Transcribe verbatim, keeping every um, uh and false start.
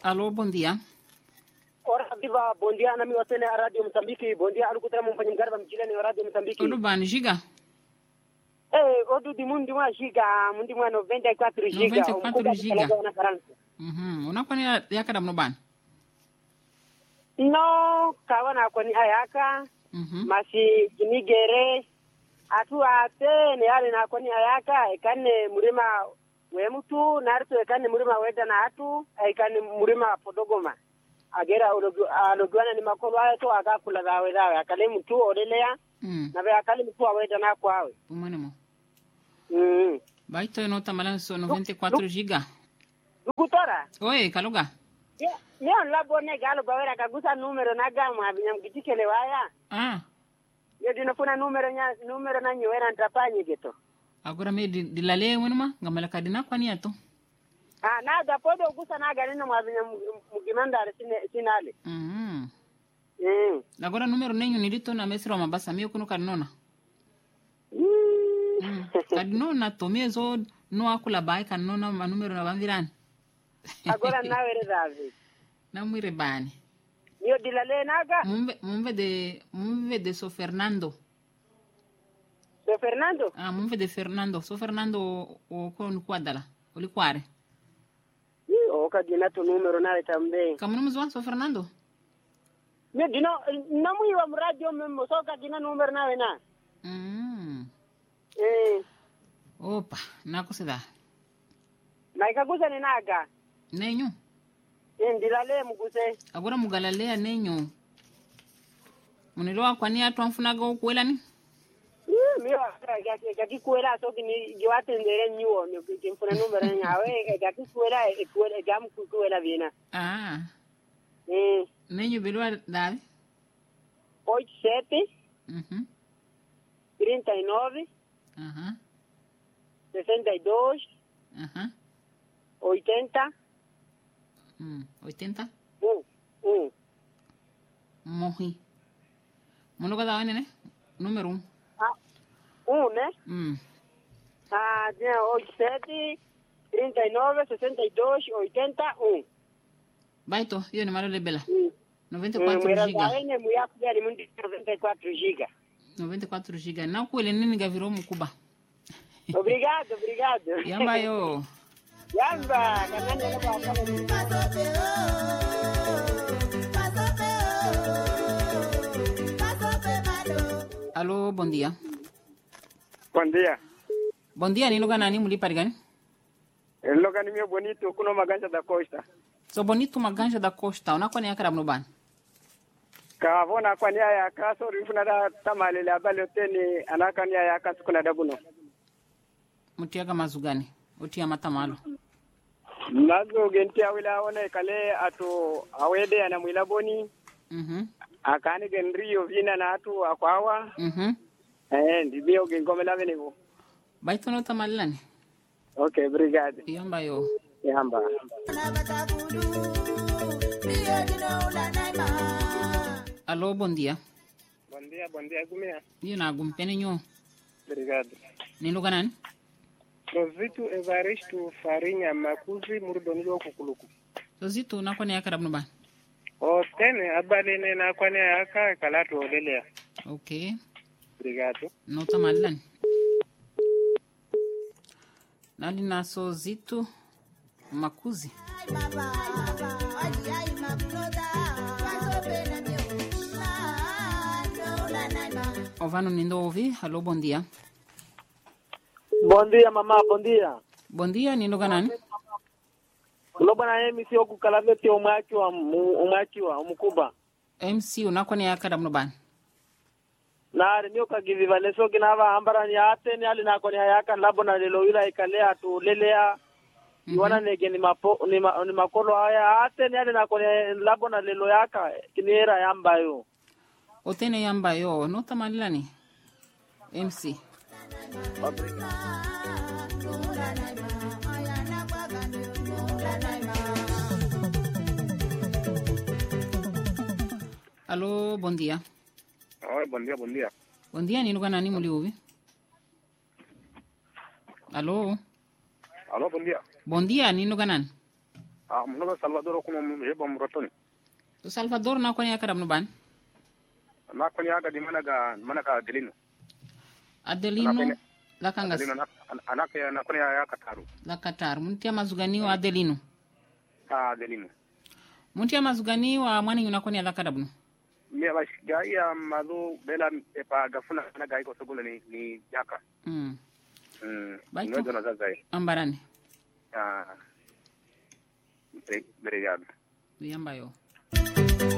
Alô, bom dia. Ora viva, bom dia na minha cena Radio Moçambique. Bom dia, alukutana mumpanyi mgarba mchilani wa Radio Moçambique. Tudo bem, giga? Eh, odu di mundi mwa giga, mundi mwa noventa e quatro giga. noventa e quatro giga. Na Faransa. Mhm. Unakwani yakada mno bana? No, kawana kwani ayaka. Mhm. Masi kinigere. Atu ate ne yale na kwani ayaka ekane murima we mtu narto ekane murima weda na atu ekane murima podogoma. Agera alogwana ni makolo ayo to agakula dawe dawe akale mtu odelea Mm. na be akale mtu aweda na kwawe. Umane mo. Mm. Baito inota malanso noventa e quatro giga. Dukutora? Oi, kaluga. Yeah, yeah, labone galo bawera kagusa numero na gama binyamgitikele waya. Ah. Yo dinofuna numero nya numero na nyowera ntapanyi geto. Agora me dilale mwenuma ngamala kadina kwani ato. Ah, na da podo gusa na gani no mwabinya mugimanda sine sinale. Mhm. Mm. Agora numero nenyu nilito na mesro mabasa mio kuno kanona. Mm. Kadinona to mezo no akula bai kanona manumero na bandirani. Agora na were davi. Na mwire bani. Yo dilale naga. Mumbe mumbe de mumbe de So Fernando. So Fernando? Ah, mumbe de Fernando. So Fernando o kon kwadala. Oli kware. O ka dina to numero na tambe. Kamu mzwa So Fernando? Me dino namu iwa mradio memo so ka dina numero na wena. Mm. Eh. Opa, nako seda. Na ikagusa ni naga. Nenyu. Indilale muguse. Agora mugalalea nenyu. Muniloa kwani atu amfunaga okuela ni? Mm, mio gaki kuela so kini giwate ndere nyuo ni kimfuna numero nyawe gaki kuela e kuela gam kuela bina. Ah. Mm. Nenyu bilwa dali? oito sete Mhm. trinta e nove Aha. sessenta e dois Aha. oitenta Mm, oitenta. um um. Morri. Munoga da onde, né? Número um. Ah, um, né? Hum. Ah, tinha oito sete trinta e nove sessenta e dois oitenta um. Baito, io ne malo le bella. Mm. noventa e quatro Mwera giga. zaene muyaku gari mundi noventa e quatro giga. noventa e quatro giga. Na kwele nini gaviro mukuba. Obrigado, obrigado. Yamba yo. Yamba, kanani na baba. Alô, bom dia. Bom dia. Bom dia, nino ganani muli parigani? El logani mio bonito kuno maganja da costa. So bonito maganja da costa, una kwani yakara mnoban. Ka vona kwani ya ka so rifuna da tamale la bale teni anakani ya ka sukuna da buno. Mutiaga mazugani. Utia matamalo. Nazo genti awila ona kale ato awede ana mwila boni. Mhm. Akani genrio vina na atu akwawa. Mhm. Eh ndibio gengomela venevo. Baito no tamalani. Okay, obrigado. Yamba yo. Yamba. Alô, bom dia. Bom dia, bom dia, gumia. Io na gumpene nyo. Obrigado. Nino ganani? Provitu Evaristo Farinha Makuzi Murdonio Kukuluku. So zito una kwani yakara mnoban. O tene abale ne na kwani aka kalato lelea. Okay. Obrigado. No tamalani. Nali na so zito makuzi. Ovano nindo ouvi. Alô, bom dia. Bom dia, mamá, bom dia. Bom dia, nindo ganani? Loba na M C oku kalaveti umwakiwa umwakiwa umukuba. M C unakwani yakara mnoban. Na rinyo kagivi vale so kinava ambara ni ate ni ali na koni hayaka labo na lelo ila ikalea tu lelea. Iwana nege ni mapo ni, ma, ni makolo haya ate ni ali na koni labo na lelo yaka kinera yamba yo. Otene yamba yo, no tamalani. M C. Alô, bom dia. Oi, bom dia, bom dia. Bom dia, nino ganani muli ouvi. Alô? Alô, bom dia. Bom dia, nino ganani. Ah, mno Salvador kuma yeba murotoni. To Salvador na kwani yakara mnuban? Na kwani aga di mana ga mana ga Adelino. Adelino la kangas. Adelino anaka na kwani ya Kataru. La Qatar. Muntia mazuganiwa Adelino. Ah, Adelino. Muntia mazuganiwa mwani yuna kwani la kadabno. Me ba gaya mazu bela epa gafuna na ga iko sogolo ni ni jaka. Mm. Mm. Baito. Ndio na zazai. Ambarani. Ah. Obrigado. Yamba yo.